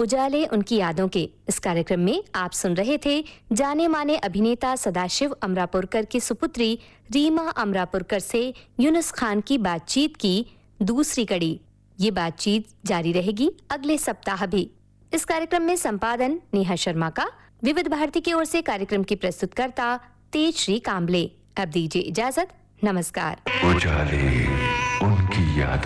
उजाले उनकी यादों के इस कार्यक्रम में आप सुन रहे थे जाने माने अभिनेता सदाशिव अमरापुरकर की सुपुत्री रीमा अमरापुरकर से यूनुस खान की बातचीत की दूसरी कड़ी। ये बातचीत जारी रहेगी अगले सप्ताह भी। इस कार्यक्रम में संपादन नेहा शर्मा का। विविध भारती की ओर से कार्यक्रम की प्रस्तुतकर्ता तेजश्री कांबले। अब दीजिए इजाजत। नमस्कार। उजाले उनकी याद